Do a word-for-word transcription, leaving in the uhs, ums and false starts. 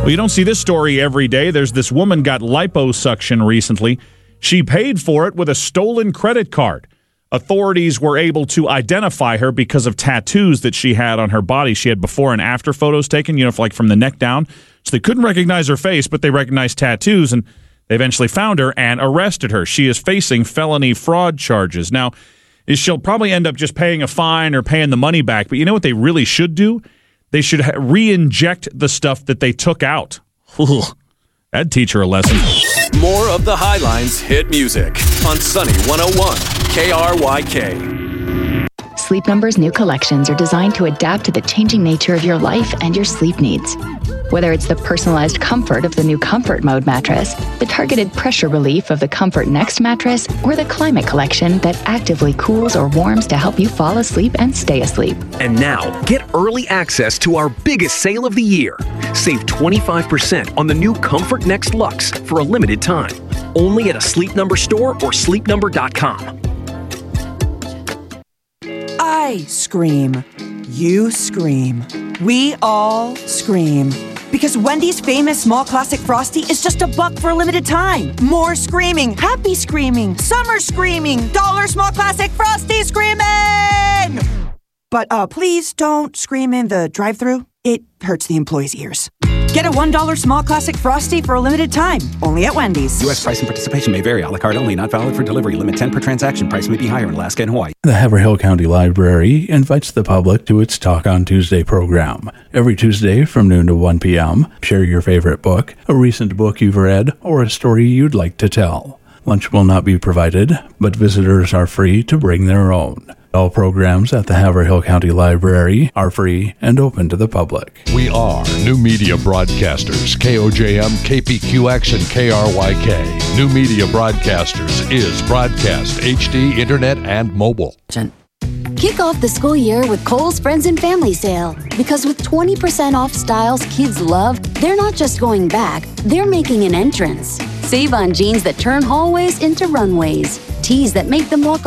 Well, you don't see this story every day. There's this woman got liposuction recently. She paid for it with a stolen credit card. Authorities were able to identify her because of tattoos that she had on her body. She had before and after photos taken, you know, like from the neck down. So they couldn't recognize her face, but they recognized tattoos, and they eventually found her and arrested her. She is facing felony fraud charges. Now, she'll probably end up just paying a fine or paying the money back, but you know what they really should do? They should ha- re-inject the stuff that they took out. That'd teach her a lesson. More of the Highlines hit music on Sunny one oh one K R Y K. Sleep Number's new collections are designed to adapt to the changing nature of your life and your sleep needs. Whether it's the personalized comfort of the new Comfort Mode mattress, the targeted pressure relief of the Comfort Next mattress, or the Climate Collection that actively cools or warms to help you fall asleep and stay asleep. And now, get early access to our biggest sale of the year. Save twenty-five percent on the new Comfort Next Luxe for a limited time. Only at a Sleep Number store or sleep number dot com. I scream. You scream. We all scream. Because Wendy's famous small classic Frosty is just a buck for a limited time. More screaming, happy screaming, summer screaming, dollar small classic Frosty screaming! But uh, please don't scream in the drive-thru. It hurts the employees' ears. Get a one dollar small classic Frosty for a limited time. Only at Wendy's. U S price and participation may vary. A la carte only. Not valid for delivery. Limit ten per transaction. Price may be higher in Alaska and Hawaii. The Haverhill County Library invites the public to its Talk on Tuesday program. Every Tuesday from noon to one p.m., share your favorite book, a recent book you've read, or a story you'd like to tell. Lunch will not be provided, but visitors are free to bring their own. All programs at the Haverhill County Library are free and open to the public. We are New Media Broadcasters, K O J M, K P Q X, and K R Y K. New Media Broadcasters is broadcast, H D, internet, and mobile. Kick off the school year with Kohl's Friends and Family Sale. Because with twenty percent off styles kids love, they're not just going back, they're making an entrance. Save on jeans that turn hallways into runways, tees that make them walk